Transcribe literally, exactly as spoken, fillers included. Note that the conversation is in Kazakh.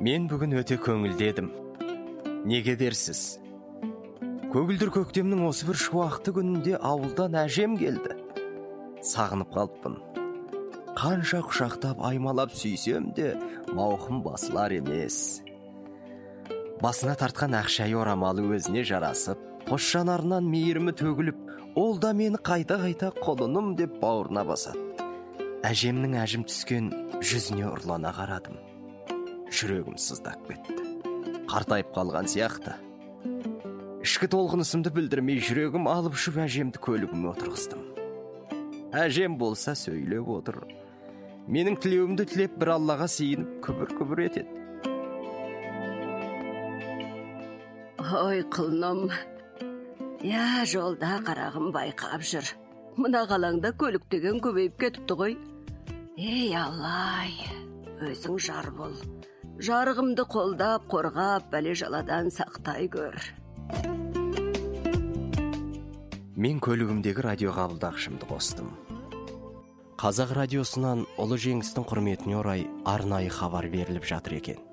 Мен бүгін өте көңілдедім. Неге дерсіз? Көгілдір көктемнің осы бір шуақты күнінде ауылдан әжем келді. Сағынып қалыппын. Қанша құшақтап аймалап сүйсем де, мауқым басылар емес. Басына тартқан ақшай орамалы өзіне жарасып, қос жанарынан мейірімі төгіліп, ол да мені қайта-қайта құлыным деп бауырына басады. Әжемнің әжім түскен жүзіне ұрлана қарадым. Жүрегім сыздап кетті. Қартайып қалған сияқты. Ішкі толқынысымды білдірмей жүрегім алып ұшып әжемді көлігіме отырғыздым. Әжем болса сөйлеп отыр. Менің тілеуімді тілеп бір Аллаға сиынып күбір-күбір етеді. Ой, құлыным. Я, жолда қарағым байқап жүр. Мына қалаңда көлік деген көбейіп кетіпті ғой. Ей, Аллай, өзің жар бол. Жарығымды қолдап, қорғап, бәле жаладан сақтай көр. Мен көлігімдегі радио қабылдағышымды қостым. Қазақ радиосынан ұлы жеңістің құрметіне орай арнайы хабар беріліп жатыр екен.